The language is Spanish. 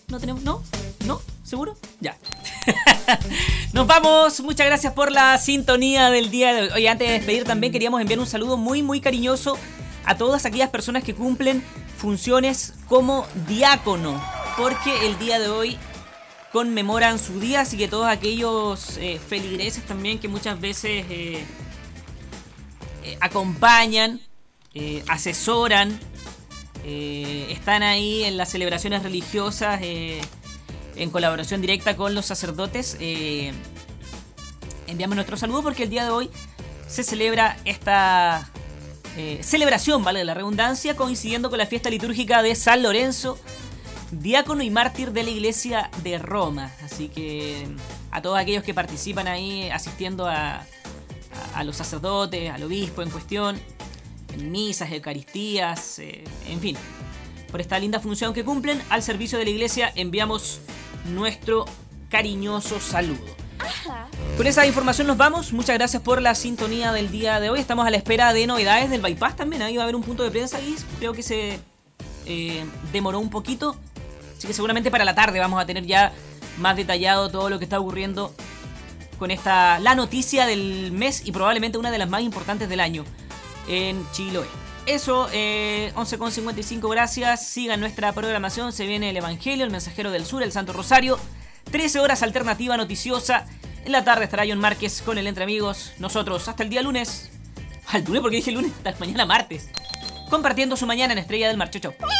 ¿No tenemos? ¿No? ¿No? ¿Seguro? Ya. Nos vamos. Muchas gracias por la sintonía del día de hoy. Oye, antes de despedir también queríamos enviar un saludo muy, muy cariñoso a todas aquellas personas que cumplen funciones como diácono, porque el día de hoy conmemoran su día, así que todos aquellos feligreses también que muchas veces acompañan, asesoran, están ahí en las celebraciones religiosas en colaboración directa con los sacerdotes. Enviamos nuestro saludo porque el día de hoy se celebra esta celebración, vale la redundancia, coincidiendo con la fiesta litúrgica de San Lorenzo, diácono y mártir de la iglesia de Roma. Así que a todos aquellos que participan ahí asistiendo a los sacerdotes, al obispo en cuestión, en misas, eucaristías, en fin, por esta linda función que cumplen al servicio de la iglesia, enviamos nuestro cariñoso saludo. Con esa información nos vamos. Muchas gracias por la sintonía del día de hoy. Estamos a la espera de novedades del bypass también. Ahí va a haber un punto de prensa y creo que se demoró un poquito. Así que seguramente para la tarde vamos a tener ya más detallado todo lo que está ocurriendo con la noticia del mes y probablemente una de las más importantes del año en Chiloé. Eso, 11:55, gracias. Sigan nuestra programación. Se viene el Evangelio, el Mensajero del Sur, el Santo Rosario. 13 horas alternativa noticiosa. En la tarde estará John Márquez con el Entre Amigos. Nosotros hasta el día lunes. ¿Al lunes? ¿Por qué dije lunes? Hasta mañana martes. Compartiendo su mañana en Estrella del Mar. Chau, chau.